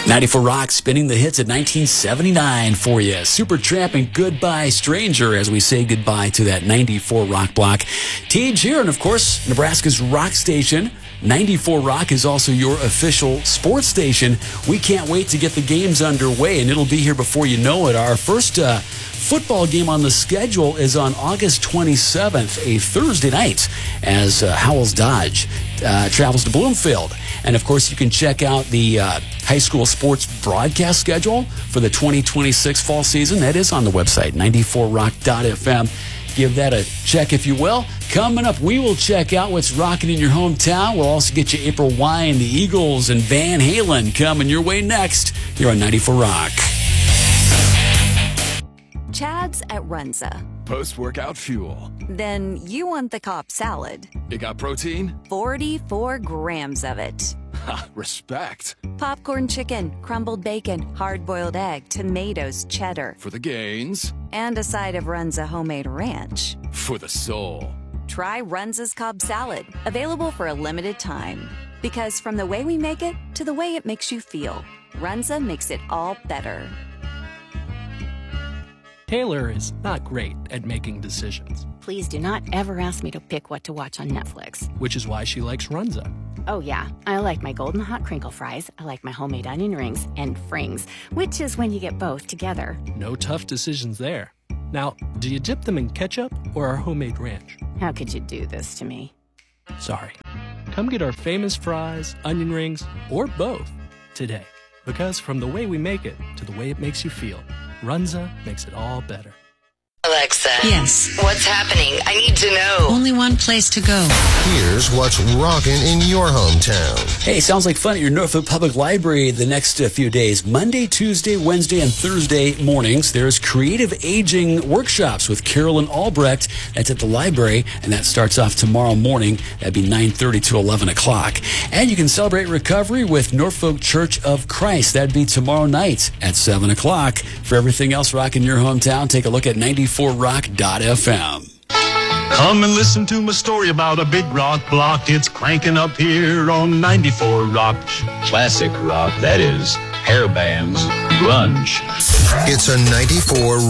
94 Rock spinning the hits at 1979 for you. Supertramp and Goodbye Stranger as we say goodbye to that 94 Rock block. Tage here, and of course, Nebraska's rock station. 94 Rock is also your official sports station. We can't wait to get the games underway, and it'll be here before you know it. Our first football game on the schedule is on August 27th, a Thursday night, as Howells Dodge travels to Bloomfield. And, of course, you can check out the high school sports broadcast schedule for the 2026 fall season. That is on the website, 94rock.fm. Give that a check, if you will. Coming up, we will check out what's rocking in your hometown. We'll also get you April Wine, the Eagles, and Van Halen coming your way next here on 94 Rock. Chad's at Runza. Post-workout fuel. Then you want the Cobb salad. It got protein? 44 grams of it. Ha, respect. Popcorn chicken, crumbled bacon, hard-boiled egg, tomatoes, cheddar. For the gains. And a side of Runza homemade ranch. For the soul. Try Runza's Cobb salad, available for a limited time. Because from the way we make it to the way it makes you feel, Runza makes it all better. Taylor is not great at making decisions, Please do not ever ask me to pick what to watch on Netflix. which is why she likes Runza. Oh yeah, I like my golden hot crinkle fries, I like my homemade onion rings, and frings, which is when you get both together. No tough decisions there. Now, do you dip them in ketchup or our homemade ranch? How could you do this to me? Sorry. Come get our famous fries, onion rings, or both today. Because from the way we make it to the way it makes you feel, Runza makes it all better. Alexa. Yes. What's happening? I need to know. Only one place to go. Here's what's rocking in your hometown. Hey, sounds like fun at your Norfolk Public Library the next few days. Monday, Tuesday, Wednesday, and Thursday mornings, there's creative aging workshops with Carolyn Albrecht. That's at the library, and that starts off tomorrow morning. That'd be 9:30 to 11 o'clock. And you can celebrate recovery with Norfolk Church of Christ. That'd be tomorrow night at 7 o'clock. For everything else rocking your hometown, take a look at 94rock.fm. Come and listen to my story about a big rock block. It's cranking up here on 94 Rock. Classic rock, that is. Hair bands, grunge. It's a 94